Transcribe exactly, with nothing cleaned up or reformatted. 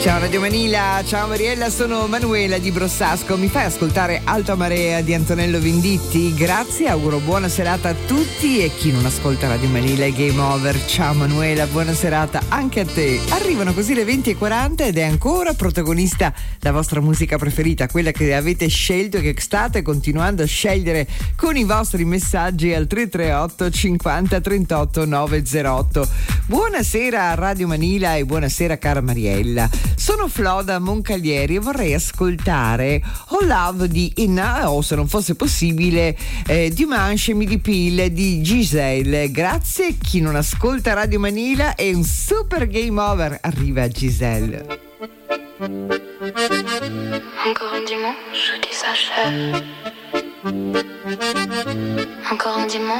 Ciao Radio Manila, ciao Mariella, sono Manuela di Brossasco. Mi fai ascoltare Alto a Marea di Antonello Venditti? Grazie, auguro buona serata a tutti e chi non ascolta Radio Manila è game over. Ciao Manuela, buona serata anche a te. Arrivano così le venti e quaranta ed è ancora protagonista la vostra musica preferita, quella che avete scelto e che state continuando a scegliere con i vostri messaggi al tre tre otto cinquanta trentotto novecentotto. Buonasera a Radio Manila e buonasera cara Mariella. Sono Flo da Moncalieri e vorrei ascoltare Oh Love di Inna o, se non fosse possibile, eh, Dimanche Midi Pille di Giselle. Grazie. Chi non ascolta Radio Manila è un super game over. Arriva Giselle. Encore un dimanche qui s'achève. Encore un dimanche